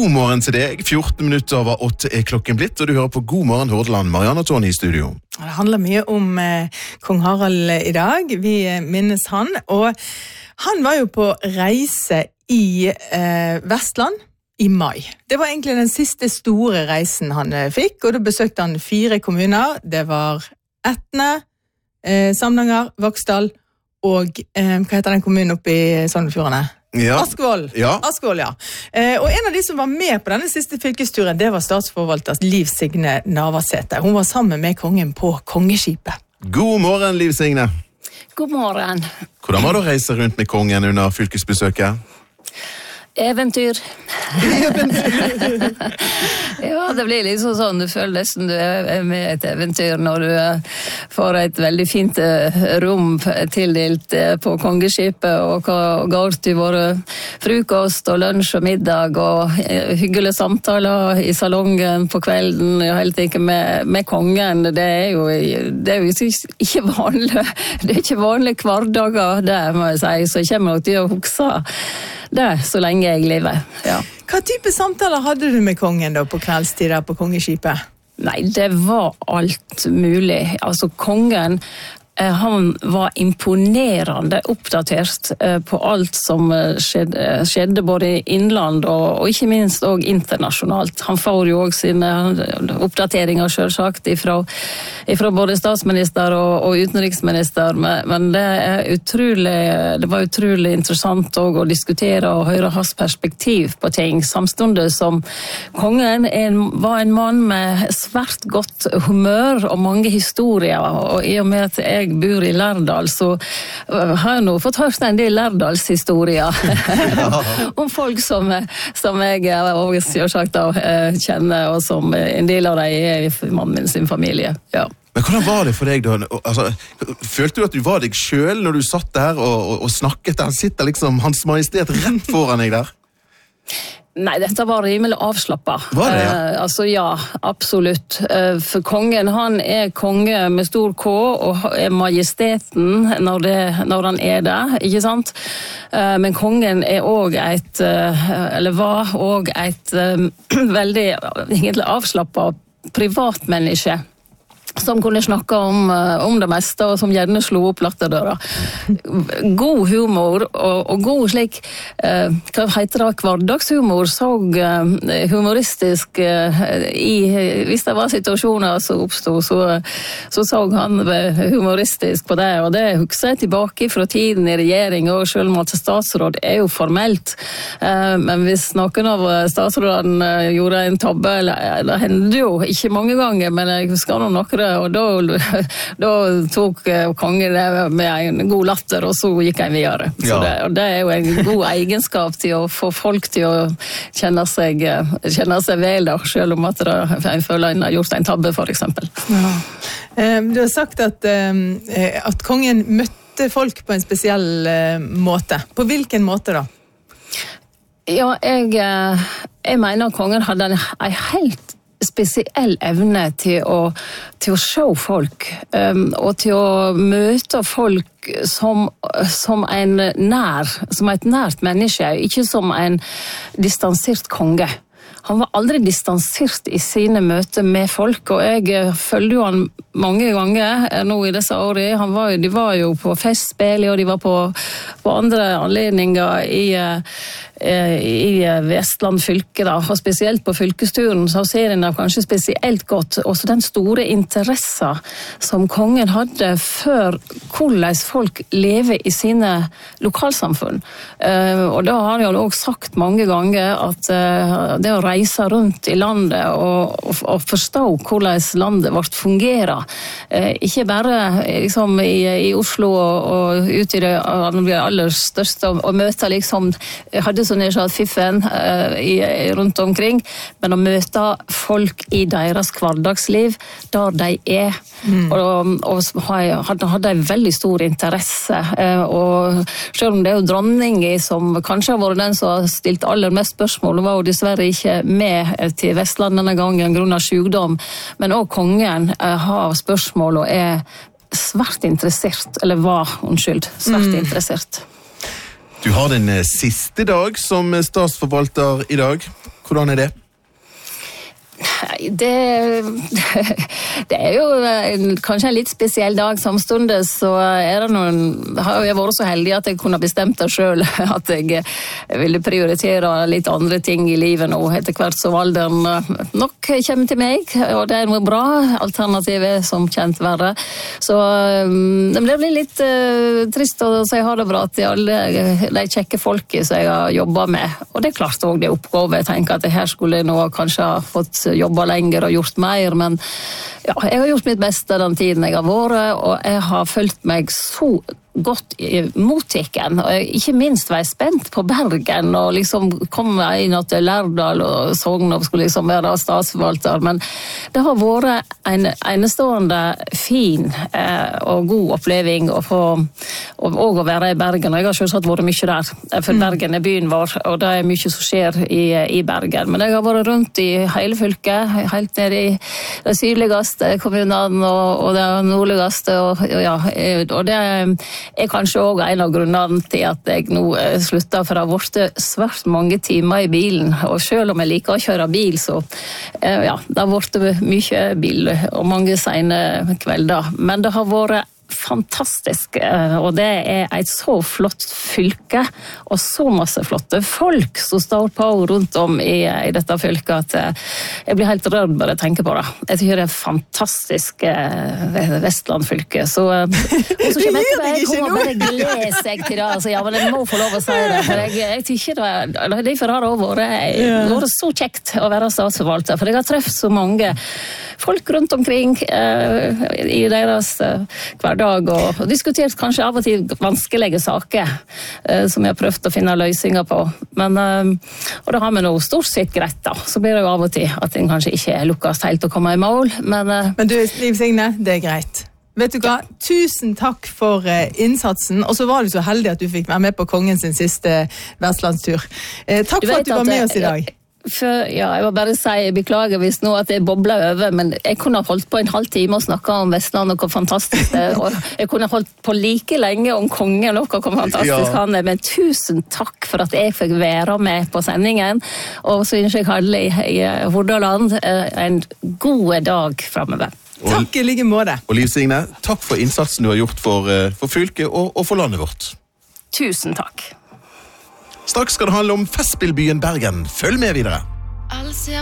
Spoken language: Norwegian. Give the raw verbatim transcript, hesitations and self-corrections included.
God morgen til deg. fjorten minutter over åtte er klokken blitt, og du hører på God morgen Hordaland. Marianne Tårn i studio. Det handler mye om eh, kong Harald i dag. Vi minnes han, og han var jo på reise i eh, Vestland i mai. Det var egentlig den siste store reisen han eh, fikk, og da besøkte han fire kommuner. Det var Etne, eh, Samnanger, Vaksdal og eh, hva heter den kommunen oppe i Sognefjordene? Ja. Askvoll. Ja. Askvoll, ja. Eh, og en av de som var med på denne siste fylkesturen, det var statsforvalter Liv Signe Navarsete. Hun var sammen med kongen på kongeskipet. God morgen, Liv Signe. God morgen. Hvordan var det å reise rundt med kongen under fylkesbesøket? Eventyr. Ja, det blir liksom sånn, du føler nesten du er med et eventyr når du får et veldig fint rom tildelt på kongeskipet og går til våre frokost og lunsj og middag og hyggelige samtaler i salongen på kvelden og helt ikke med, med kongen. Det er jo, det er jo ikke vanlig, det er ikke vanlige hverdager det, må jeg si, så jeg kommer nok til å huske det så lenge jeg lever, ja. Hva type samtaler hadde du med kongen da på kveldstid der på kongeskipet? Nei, det var alt mulig. Altså, kongen, han var imponerende oppdatert på alt som skjedde, skjedde både i innland og, og ikke minst også internasjonalt. Han får jo også sine oppdateringer selvsagt ifra, ifra både statsminister og, og utenriksminister, men, men det, er utrolig, det var utrolig interessant også å diskutere og høre hans perspektiv på ting, samtidig som kongen en, var en mann med svært godt humør og mange historier, og i og med at jeg jeg bor i Lærdal, så har jeg nå fått hørt en del Lærdalshistorier om folk som, som jeg også selvsagt da, kjenner, og som en del av dem er i mannen sin familie. Ja. Men hvordan var det for deg da? Altså, følte du at du var deg selv når du satt der og, og, og snakket? Han sitter liksom Hans Majestet rett foran deg der. Nei, dette var rimelig avslappet. Var det, ja? Eh, altså, ja, absolutt. Eh, for kongen, han er konge med stor K, og er majesteten når, det, når han er det, ikke sant? Eh, men kongen er også et, eh, eller var også et eh, veldig, egentlig avslappet privatmenneske, som kunne snakke om, om det meste, og som gjerne slo opp latterdøra. God humor, og, og god slik, eh, hva heter det, hverdagshumor, så eh, humoristisk eh, i, hvis det var situasjoner som oppstod, så, så så han humoristisk på det, og det husker jeg tilbake fra tiden i regjering, og selv om at statsråd er jo formelt, eh, men hvis noen av statsrådene gjorde en tabbe, det hendte jo ikke mange ganger, men jeg husker noe noe, og da, da tok kongen det med en god latter, og så gikk han videre. Så Ja. det, og det er jo en god egenskap til å få folk til å kjenne seg, kjenne seg vel, da, selv om at det, jeg føler en har gjort en tabbe, for eksempel. Ja. Um, du har sagt at, um, at kongen møtte folk på en spesiell uh, måte. På hvilken måte da? Ja, jeg, jeg mener kongen hadde en, en helt spesiell evne til å, til å se folk, um, og til å møte folk som, som en nær, som et nært menneske, ikke som en distansert konge. Han var aldri distansert i sine møter med folk, og jeg følte jo han mange ganger nå i disse årene. Han var jo, de var jo på festspill, og de var på, på andre anledninger i i Vestland fylke, da, og spesielt på fylkesturen, så ser en da kanskje spesielt godt også den store interessen som kongen hadde for hvordan folk lever i sine lokalsamfunn. Uh, og da har han jo også sagt mange ganger at uh, det å reise rundt i landet og, og, og forstå hvordan landet vårt fungerer, uh, ikke bare liksom, i, i Oslo og, og ut i det aller største, og, og møte liksom, hadde så nær sagt fiffen uh, i, rundt omkring, men å møte folk i deres hverdagsliv der de er, mm. og, og hadde, hadde en veldig stor interesse, uh, og selv om det er jo dronningen som kanskje har vært den som har stilt aller mest spørsmål, hun var jo dessverre ikke med til Vestland denne gangen grunn av sykdom, men også kongen uh, har spørsmål og er svært interessert, eller var, unnskyld, svært mm. interessert. Du har din siste dag som statsforvalter i dag. Hvordan er det? Det, det er jo en, kanskje en litt spesiell dag. Samtidig så er det noen, har jeg vært så heldig at jeg kunne bestemt det selv, at jeg ville prioritere litt andre ting i livet nå, etter hvert som alderen nok kommer til meg, og det er noe bra, alternativet som kjent verre. Så det blir litt uh, trist å si ha det bra til alle de kjekke folket som jeg har jobbet med, og det er klart også det oppgave. Jeg tenker at her skulle jeg nå kanskje ha fått jobba lenger og gjort mer, men ja, jeg har gjort mitt beste den tiden jeg har vært, og jeg har følt meg så godt mottaken, og ikke minst var jeg spent på Bergen, og liksom kom jeg inn til Lærdal og Sogn og skulle liksom være statsforvalter, men det har vært en enestående fin eh, og god oppleving å få, og, og å være i Bergen, og jeg har selvsagt vært mye der, for Bergen er byen vår, og det er mye som skjer i, i Bergen, men jeg har vært rundt i hele fylket, helt ned i de sydligste kommunene og, og det nordligste, og, og ja, og det er kanskje også en av grunnene til at jeg nå slutta, for det har vært svært mange timer i bilen, og selv om jeg liker å kjøre bil, så ja, det har vært mye bil og mange sene kvelder, men det har vært fantastisk, og det er et så flott fylke og så masse flotte folk som står på rundt om i, i dette fylket at jeg blir helt rørt bare å tenke på det. Jeg synes det er fantastisk eh, Vestland-fylke, så, og så kommer jeg til det, jeg kommer bare glede seg til det, altså, ja, men jeg må få lov å si det, for jeg, jeg tykker det, derfor har det også vært, vært så kjekt å være statsforvalter, for jeg har treffet så mange folk rundt omkring eh, i deres eh, hverdag, og, og diskutert kanskje av og til vanskelige saker eh, som jeg har prøvd å finne løsninger på. Men, eh, og det har vi nå stort sett greit da. Så blir det jo av og til at den kanskje ikke lukkes helt å komme i mål. Men, eh, men du, Liv Signe, det er greit. Vet du hva? Tusen takk for uh, innsatsen, og så var du så heldig at du fikk være med på kongen sin siste Vestlandstur. Eh, takk for at du var med oss i dag. For, ja, jeg må bare si, jeg beklager hvis nå at jeg bobler over, men jeg kunne ha holdt på en halv time og snakket om Vestland og hvor fantastisk det er, og jeg kunne ha holdt på like lenge om kongen og hvor fantastisk ja. Han er, men tusen takk for at jeg fikk være med på sendingen, og så ønsker jeg alle i, i Hordaland en god dag fremover. Takk i like måte. Og Liv Signe, takk for innsatsen du har gjort for, for fylket og, og for landet vårt. Tusen takk. Straks skal det handle om festspillbyen Bergen. Følg med videre. All ser